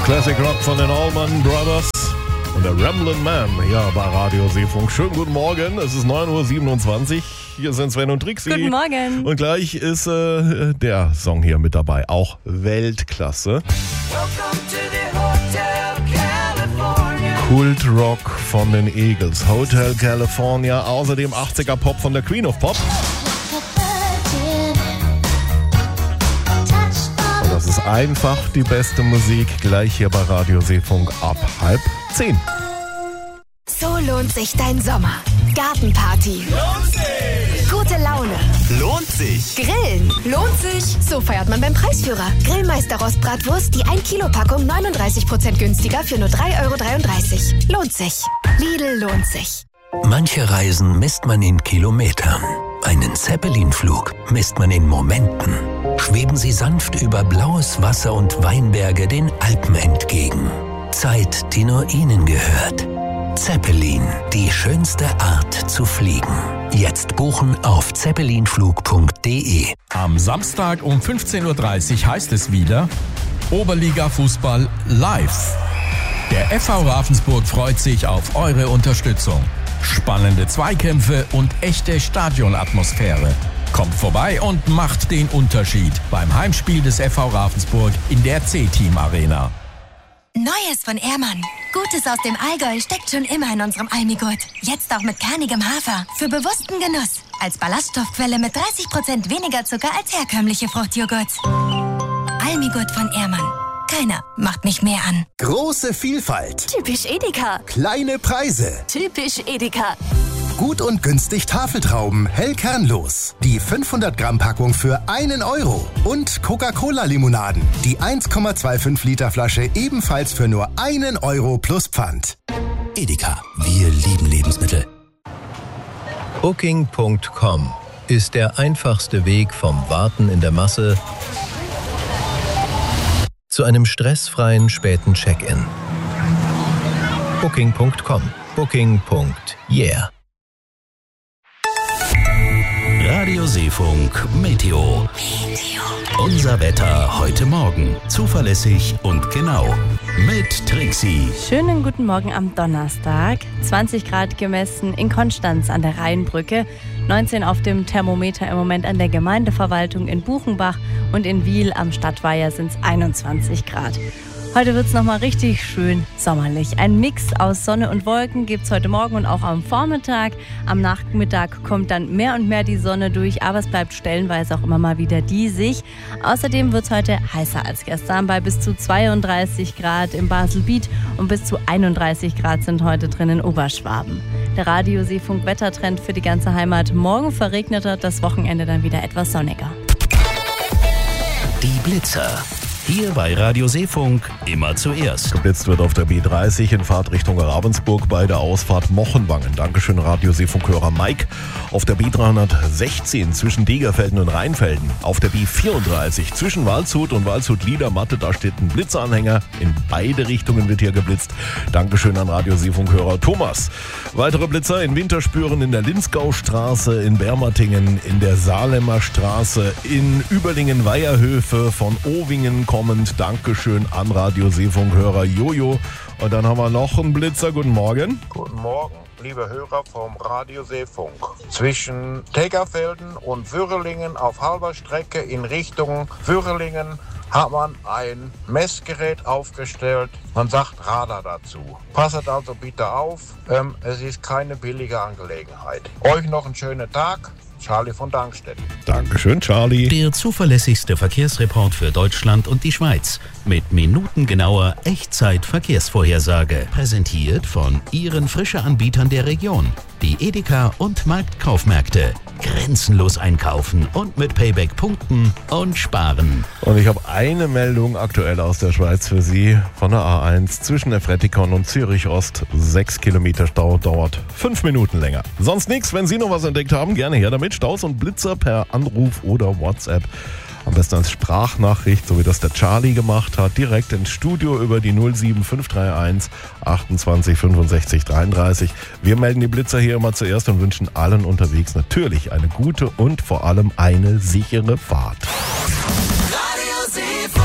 Classic Rock von den Allman Brothers und der Ramblin' Man hier bei Radio Seefunk. Schönen guten Morgen, es ist 9.27 Uhr. Hier sind Sven und Trixi. Guten Morgen. Und gleich ist der Song hier mit dabei, auch Weltklasse. Kultrock von den Eagles, Hotel California, außerdem 80er Pop von der Queen of Pop. Und das ist einfach die beste Musik, gleich hier bei Radio Seefunk ab 9:30. So lohnt sich dein Sommer. Gartenparty. Lohnt sich! Gute Laune. Lohnt sich! Grillen. Lohnt sich. So feiert man beim Preisführer. Grillmeister Rostbratwurst, die 1 Kilo Packung 39% günstiger für nur 3,33 €. Lohnt sich. Lidl lohnt sich. Manche Reisen misst man in Kilometern. Einen Zeppelin-Flug misst man in Momenten. Schweben Sie sanft über blaues Wasser und Weinberge den Alpen entgegen. Zeit, die nur Ihnen gehört. Zeppelin, die schönste Art zu fliegen. Jetzt buchen auf zeppelinflug.de. Am Samstag um 15.30 Uhr heißt es wieder Oberliga-Fußball live. Der FV Ravensburg freut sich auf eure Unterstützung. Spannende Zweikämpfe und echte Stadionatmosphäre. Kommt vorbei und macht den Unterschied beim Heimspiel des FV Ravensburg in der C-Team Arena. Neues von Ehrmann. Gutes aus dem Allgäu steckt schon immer in unserem Almigurt. Jetzt auch mit kernigem Hafer. Für bewussten Genuss. Als Ballaststoffquelle mit 30% weniger Zucker als herkömmliche Fruchtjoghurts. Almigurt von Ehrmann. Keiner macht mich mehr an. Große Vielfalt. Typisch Edeka. Kleine Preise. Typisch Edeka. Gut und günstig Tafeltrauben, hell kernlos. Die 500 Gramm Packung für 1 €. Und Coca-Cola-Limonaden. Die 1,25 Liter Flasche ebenfalls für nur 1 € plus Pfand. Edeka, wir lieben Lebensmittel. Booking.com ist der einfachste Weg vom Warten in der Masse zu einem stressfreien späten Check-in. Booking.com. Booking.yeah. Radio Seefunk Meteo. Unser Wetter heute Morgen. Zuverlässig und genau. Mit Trixi. Schönen guten Morgen am Donnerstag. 20 Grad gemessen in Konstanz an der Rheinbrücke. 19 auf dem Thermometer im Moment an der Gemeindeverwaltung in Buchenbach. Und in Wiel am Stadtweiher sind es 21 Grad. Heute wird es nochmal richtig schön sommerlich. Ein Mix aus Sonne und Wolken gibt es heute Morgen und auch am Vormittag. Am Nachmittag kommt dann mehr und mehr die Sonne durch, aber es bleibt stellenweise auch immer mal wieder diesig. Außerdem wird es heute heißer als gestern, bei bis zu 32 Grad im Baselbiet und bis zu 31 Grad sind heute drin in Oberschwaben. Der Radio Seefunk Wettertrend für die ganze Heimat. Morgen verregneter, das Wochenende dann wieder etwas sonniger. Die Blitzer. Hier bei Radio Seefunk immer zuerst. Geblitzt wird auf der B30 in Fahrtrichtung Ravensburg bei der Ausfahrt Mochenwangen. Dankeschön Radio Seefunk-Hörer Mike. Auf der B316 zwischen Degerfelden und Rheinfelden. Auf der B34 zwischen Waldshut und Waldshut-Liedermatte, da steht ein Blitzanhänger. In beide Richtungen wird hier geblitzt. Dankeschön an Radio Seefunk-Hörer Thomas. Weitere Blitzer in Winterspüren in der Linzgaustraße, in Bermatingen, in der Salemer Straße, in Überlingen-Weiherhöfe, von Owingen kommend. Dankeschön an Radio Seefunk-Hörer Jojo. Und dann haben wir noch einen Blitzer. Guten Morgen. Guten Morgen, liebe Hörer vom Radio Seefunk. Zwischen Tegerfelden und Würrelingen auf halber Strecke in Richtung Würrelingen hat man ein Messgerät aufgestellt. Man sagt Radar dazu. Passet also bitte auf, es ist keine billige Angelegenheit. Euch noch einen schönen Tag. Charlie von Dankstedt. Dankeschön, Charlie. Der zuverlässigste Verkehrsreport für Deutschland und die Schweiz. Mit minutengenauer Echtzeit-Verkehrsvorhersage. Präsentiert von Ihren Frische-Anbietern der Region. Die Edeka und Marktkaufmärkte. Grenzenlos einkaufen und mit Payback punkten und sparen. Und ich habe eine Meldung aktuell aus der Schweiz für Sie. Von der A1 zwischen Efretikon und Zürich Ost. 6 Kilometer Stau, dauert 5 Minuten länger. Sonst nichts. Wenn Sie noch was entdeckt haben, gerne her damit. Staus und Blitzer per Anruf oder WhatsApp. Am besten als Sprachnachricht, so wie das der Charlie gemacht hat, direkt ins Studio über die 07531 28 65 33. Wir melden die Blitzer hier immer zuerst und wünschen allen unterwegs natürlich eine gute und vor allem eine sichere Fahrt. Radio Seefunk.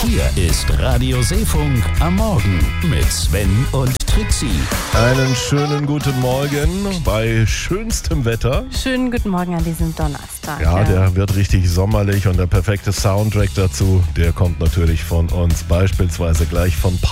Hier ist Radio Seefunk am Morgen mit Sven und Trixie. Einen schönen guten Morgen bei schönstem Wetter. Schönen guten Morgen an diesem Donnerstag. Ja, der wird richtig sommerlich und der perfekte Soundtrack dazu, der kommt natürlich von uns, beispielsweise gleich von